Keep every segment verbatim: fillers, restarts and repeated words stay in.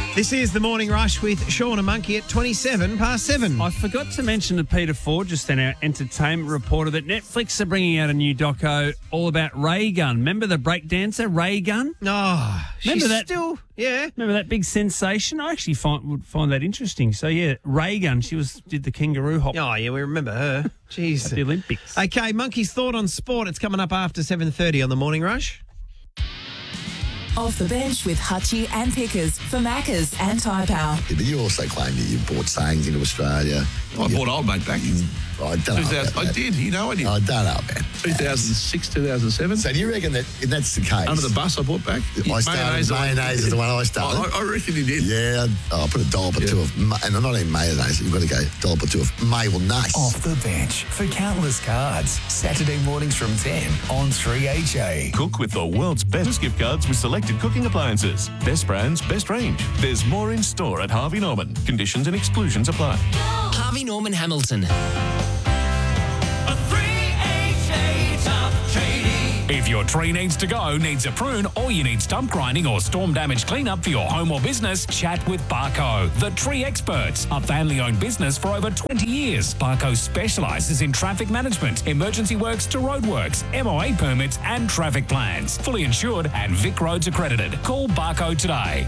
This is the Morning Rush with Sean and Monkey at twenty-seven past seven. I forgot to mention to Peter Ford, just then our entertainment reporter, that Netflix are bringing out a new doco all about Ray Gunn. Remember the breakdancer, Ray Gunn? Oh, Remember she's that? still, yeah. Remember that big sensation? I actually find, would find that interesting. So, yeah, Ray Gunn, she was did the kangaroo hop Oh, yeah, we remember her. Jeez. at the Olympics. Okay, Monkey's thought on sport. It's coming up after seven thirty on the Morning Rush. Off the bench with Hutchie and Pickers for Maccas and Tyre Power. Yeah, but you also claim that you brought sayings into Australia. I You- bought Old Mate back in I don't know. two thousand. about I that. did, you know I did. I don't know, man. two thousand six, two thousand seven. So do you reckon that if that's the case? Under the bus, I bought back. I started, mayonnaise is the one I started. I, I reckon you did. Yeah, oh, I put a dollop or two of, ma- and I'm not even mayonnaise, you've got to go dollop or two of mayonnaise. Off the bench for countless cards. Saturday mornings from ten on three H A. Cook with the world's best gift cards with selected cooking appliances. Best brands, best range. There's more in store at Harvey Norman. Conditions and exclusions apply. Harvey Norman Hamilton. If your tree needs to go, needs a prune, or you need stump grinding or storm damage cleanup for your home or business, chat with Barco, the tree experts. A family-owned business for over twenty years. Barco specialises in traffic management, emergency works to roadworks, M O A permits and traffic plans. Fully insured and Vic Roads accredited. Call Barco today.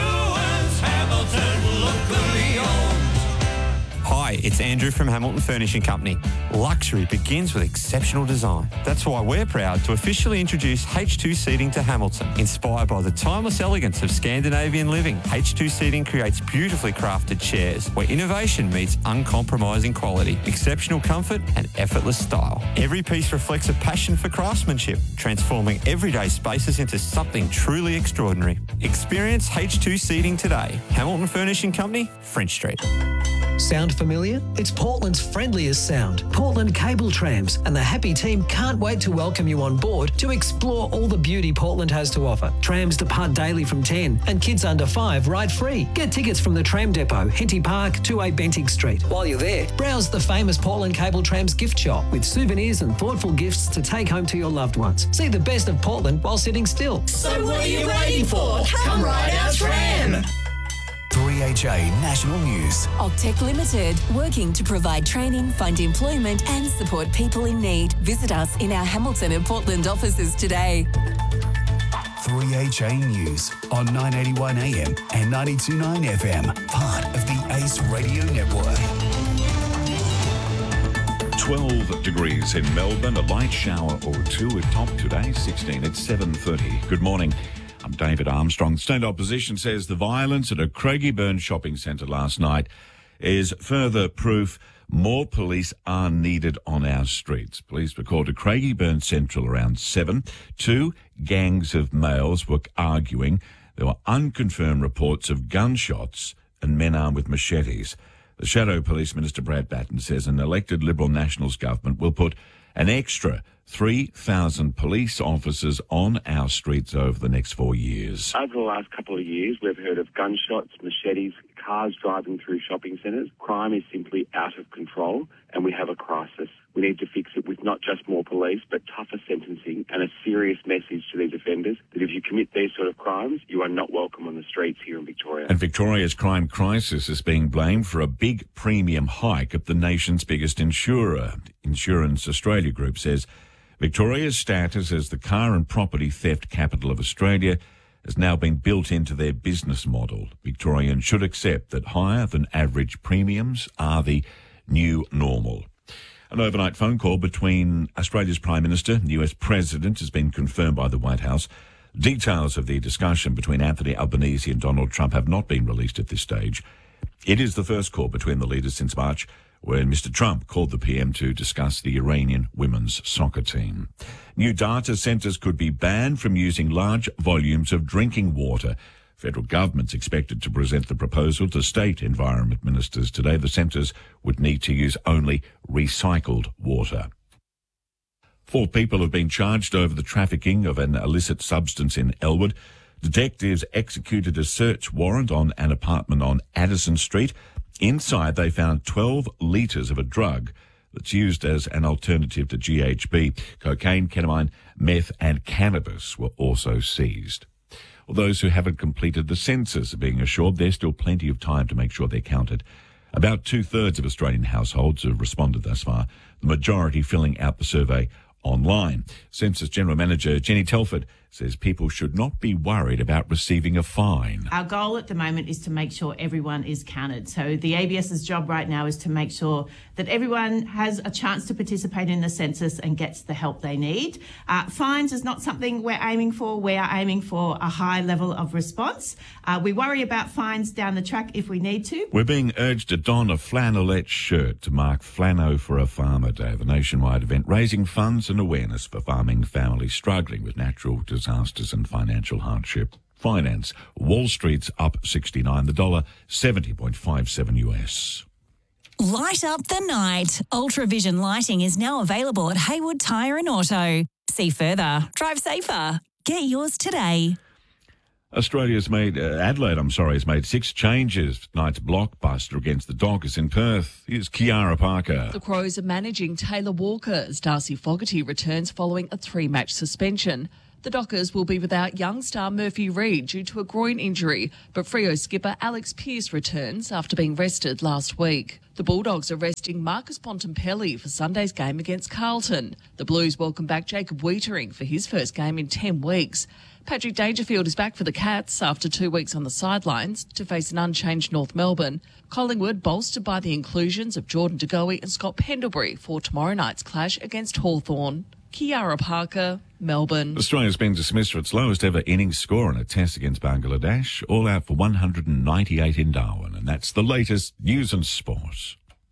Hi, it's Andrew from Hamilton Furnishing Company. Luxury begins with exceptional design. That's why we're proud to officially introduce H two Seating to Hamilton. Inspired by the timeless elegance of Scandinavian living, H two Seating creates beautifully crafted chairs where innovation meets uncompromising quality, exceptional comfort and effortless style. Every piece reflects a passion for craftsmanship, transforming everyday spaces into something truly extraordinary. Experience H two Seating today. Hamilton Furnishing Company, French Street. Sound familiar? It's Portland's friendliest sound, Portland Cable Trams, and the happy team can't wait to welcome you on board to explore all the beauty Portland has to offer. Trams depart daily from ten, and kids under five ride free. Get tickets from the Tram Depot, Henty Park, two A Bentinck Street. While you're there, browse the famous Portland Cable Trams gift shop with souvenirs and thoughtful gifts to take home to your loved ones. See the best of Portland while sitting still. So what are you waiting for? Come ride our tram. three H A National News. Octec Limited, working to provide training, find employment and support people in need. Visit us in our Hamilton and Portland offices today. three H A News on nine eighty-one A M and ninety-two point nine F M, part of the Ace Radio Network. twelve degrees in Melbourne, a light shower or two at top today, sixteen at seven thirty. Good morning. I'm David Armstrong. State opposition says the violence at a Craigieburn shopping centre last night is further proof more police are needed on our streets. Police were called to Craigieburn Central around seven. Two gangs of males were arguing. There were unconfirmed reports of gunshots and men armed with machetes. The Shadow Police Minister Brad Batten says an elected Liberal Nationals government will put an extra three thousand police officers on our streets over the next four years. Over the last couple of years, we've heard of gunshots, machetes, cars driving through shopping centres. Crime is simply out of control and we have a crisis. We need to fix it with not just more police, but tougher sentencing and a serious message to these offenders that if you commit these sort of crimes, you are not welcome on the streets here in Victoria. And Victoria's crime crisis is being blamed for a big premium hike at the nation's biggest insurer. Insurance Australia Group says Victoria's status as the car and property theft capital of Australia has now been built into their business model. Victorians should accept that higher than average premiums are the new normal. An overnight phone call between Australia's Prime Minister and the U S President has been confirmed by the White House. Details of the discussion between Anthony Albanese and Donald Trump have not been released at this stage. It is the first call between the leaders since March, when Mister Trump called the P M to discuss the Iranian women's soccer team. New data centres could be banned from using large volumes of drinking water. Federal government's expected to present the proposal to state environment ministers today. The centres would need to use only recycled water. Four people have been charged over the trafficking of an illicit substance in Elwood. Detectives executed a search warrant on an apartment on Addison Street. Inside, they found twelve litres of a drug that's used as an alternative to G H B. Cocaine, ketamine, meth and cannabis were also seized. or those who haven't completed the census are being assured there's still plenty of time to make sure they're counted. About two-thirds of Australian households have responded thus far, the majority filling out the survey online. Census General Manager Jenny Telford says people should not be worried about receiving a fine. Our goal at the moment is to make sure everyone is counted. So the ABS's job right now is to make sure that everyone has a chance to participate in the census and gets the help they need. Uh, fines is not something we're aiming for. We are aiming for a high level of response. Uh, we worry about fines down the track if we need to. We're being urged to don a flannelette shirt to mark Flano for a Farmer Day, the nationwide event raising funds and awareness for farming families struggling with natural disasters and financial hardship. Finance, Wall Street's up sixty-nine, the dollar seventy point five seven U S. Light up the night. Ultravision lighting is now available at Haywood Tyre and Auto. See further. Drive safer. Get yours today. Australia's made, uh, Adelaide, I'm sorry, has made six changes. Tonight's blockbuster against the Dockers in Perth. Here's Kiara Parker. The Crows are managing Taylor Walker as Darcy Fogarty returns following a three-match suspension. The Dockers will be without young star Murphy Reid due to a groin injury, but Freo skipper Alex Pearce returns after being rested last week. The Bulldogs are resting Marcus Bontempelli for Sunday's game against Carlton. The Blues welcome back Jacob Wiedering for his first game in ten weeks. Patrick Dangerfield is back for the Cats after two weeks on the sidelines to face an unchanged North Melbourne. Collingwood bolstered by the inclusions of Jordan De Goey and Scott Pendlebury for tomorrow night's clash against Hawthorn. Kiara Parker, Melbourne. Australia's been dismissed for its lowest ever innings score in a test against Bangladesh, all out for one hundred ninety-eight in Darwin. And that's the latest news and sport.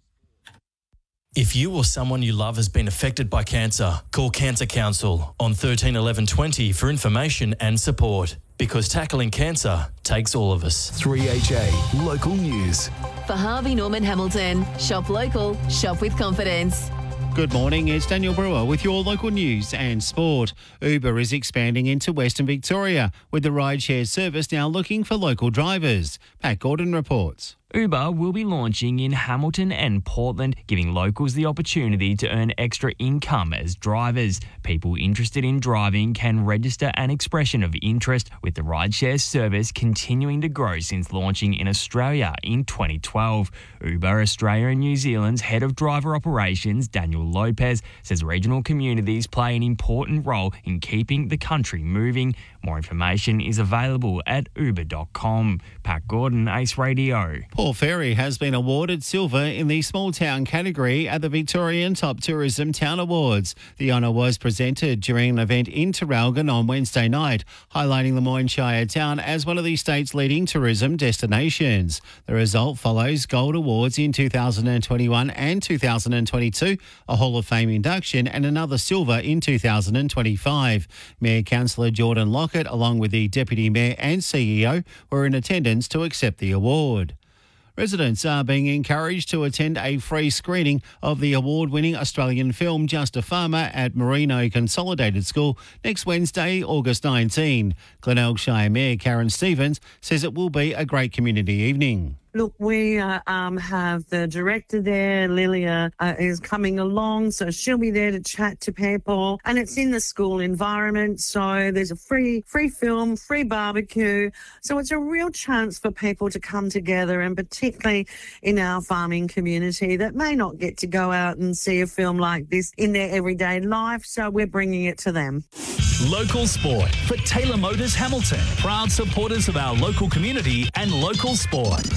If you or someone you love has been affected by cancer, call Cancer Council on thirteen eleven twenty for information and support. Because tackling cancer takes all of us. three H A Local News. For Harvey Norman Hamilton, shop local, shop with confidence. Good morning, it's Daniel Brewer with your local news and sport. Uber is expanding into Western Victoria, with the rideshare service now looking for local drivers. Pat Gordon reports. Uber will be launching in Hamilton and Portland, giving locals the opportunity to earn extra income as drivers. People interested in driving can register an expression of interest, with the rideshare service continuing to grow since launching in Australia in twenty twelve. Uber Australia and New Zealand's head of driver operations, Daniel Lopez, says regional communities play an important role in keeping the country moving. More information is available at uber dot com. Pat Gordon, Ace Radio. Port Fairy has been awarded silver in the small town category at the Victorian Top Tourism Town Awards. The honour was presented during an event in Traralgon on Wednesday night, highlighting Lemoyne Shire Town as one of the state's leading tourism destinations. The result follows gold awards in two thousand twenty-one and two thousand twenty-two, a Hall of Fame induction, and another silver in two thousand twenty-five. Mayor Councillor Jordan Lockett, along with the Deputy Mayor and C E O, were in attendance to accept the award. Residents are being encouraged to attend a free screening of the award-winning Australian film Just a Farmer at Merino Consolidated School next Wednesday, August nineteenth. Glenelg Shire Mayor Karen Stevens says it will be a great community evening. Look, we uh, um, have the director there, Lilia, uh, is coming along, so she'll be there to chat to people. And it's in the school environment, so there's a free free film, free barbecue. So it's a real chance for people to come together, and particularly in our farming community that may not get to go out and see a film like this in their everyday life. So we're bringing it to them. Local sport for Taylor Motors Hamilton, proud supporters of our local community and local sport.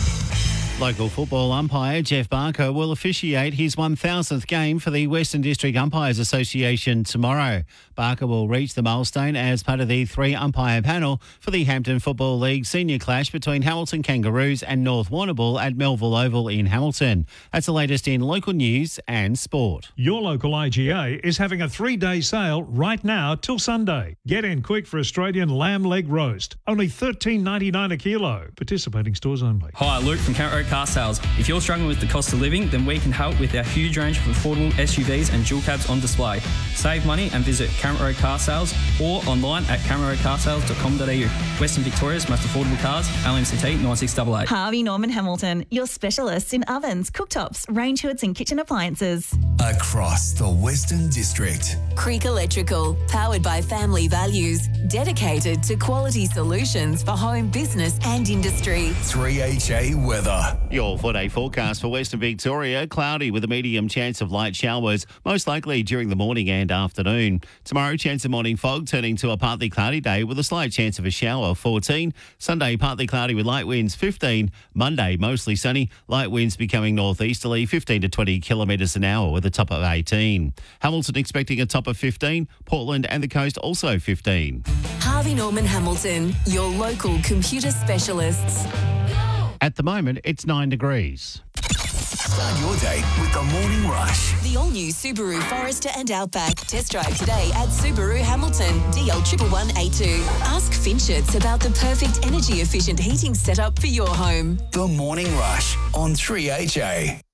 Local football umpire Jeff Barker will officiate his one thousandth game for the Western District Umpires Association tomorrow. Barker will reach the milestone as part of the three-umpire panel for the Hampton Football League senior clash between Hamilton Kangaroos and North Warrnambool at Melville Oval in Hamilton. That's the latest in local news and sport. Your local I G A is having a three-day sale right now till Sunday. Get in quick for Australian lamb leg roast. Only thirteen ninety-nine a kilo. Participating stores only. Hi, Luke from Carrot Car Sales. If you're struggling with the cost of living, then we can help with our huge range of affordable S U Vs and dual cabs on display. Save money and visit Cameron Road Car Sales or online at cameron road car sales dot com dot a u. Western Victoria's most affordable cars, L M C T nine six eight eight. Harvey Norman Hamilton, your specialists in ovens, cooktops, range hoods and kitchen appliances. Across the Western District. Creek Electrical, powered by family values, dedicated to quality solutions for home, business and industry. three H A weather. Your four-day forecast for Western Victoria, cloudy with a medium chance of light showers, most likely during the morning and afternoon. Tomorrow, chance of morning fog turning to a partly cloudy day with a slight chance of a shower, fourteen. Sunday, partly cloudy with light winds, fifteen. Monday, mostly sunny, light winds becoming northeasterly, fifteen to twenty kilometres an hour with a top of eighteen. Hamilton expecting a top of fifteen. Portland and the coast also fifteen. Harvey Norman Hamilton, your local computer specialists. At the moment, it's nine degrees. Start your day with the Morning Rush. The all-new Subaru Forester and Outback. Test drive today at Subaru Hamilton, D L one one eight two. Ask Finchets about the perfect energy-efficient heating setup for your home. The Morning Rush on three H A.